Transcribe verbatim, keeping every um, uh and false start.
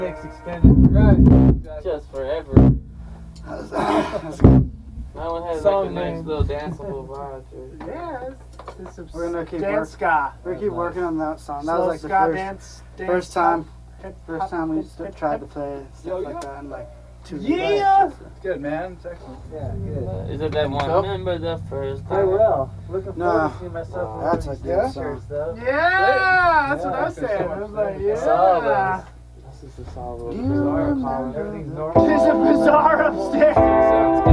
Next extended. Right. Just forever. That's good. That one has Song like a nice name. little danceable vibe to it. Yeah, it's, it's some We're gonna keep dance work- ska. We keep working on that song. That Slow was like the ska first, dance, dance first time, hip, first hop, time we hip, just hip, tried hip. to play stuff Yo, like yo. that in like two Yeah! years. It's good, man. It's excellent. Yeah, good. Is it that one? So? Remember the first time? I will. Looking No. forward to seeing myself Oh, in that's one a of good these song. t-shirts, though. Yeah, that's what Yeah, I was it's been saying. so I was much like, fun. yeah. Solid. This is a solid You bizarre remember collar. Everything's normal. There's a bazaar upstairs. Sounds good.